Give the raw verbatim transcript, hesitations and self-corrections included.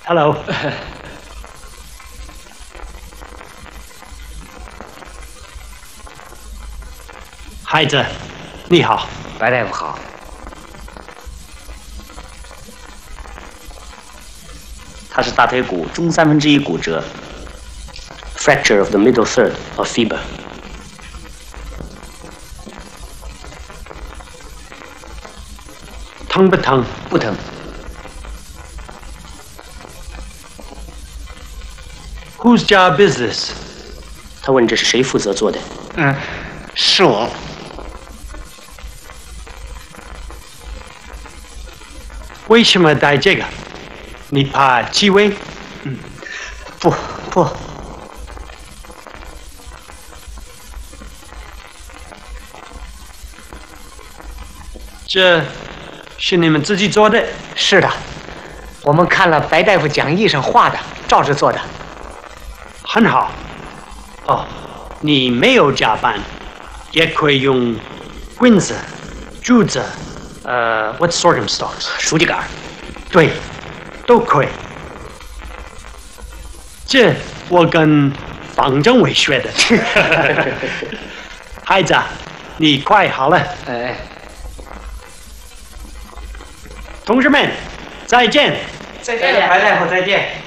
Hello。孩子，你好。 白大夫好。 他是大腿骨中三分之一骨折 ，fracture of the middle third of femur。 疼不疼？ 不疼。 Whose job is this？ 他问这是谁负责做的？ 嗯，是我。 为什么带这个？你怕气味？ 嗯，不不。 这是你们自己做的？ 是的，我们看了白大夫讲义上画的，照着做的。 很好。哦，你没有夹板，也可以用棍子、柱子，呃 ，what sorghum stalks， 熟秸秆。 对，都可以。这我跟方政委学的。孩子，你快好了。 哎。 同志们，再见！ 再见，白大夫，再见。